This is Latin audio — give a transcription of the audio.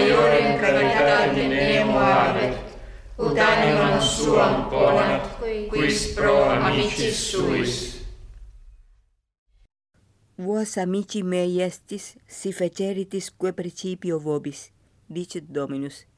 maiorem caritatem nemo habet, ut animam suam ponat, quis pro amicis suis. Vos amici mei estis, si feceritis que principio vobis, dicit Dominus,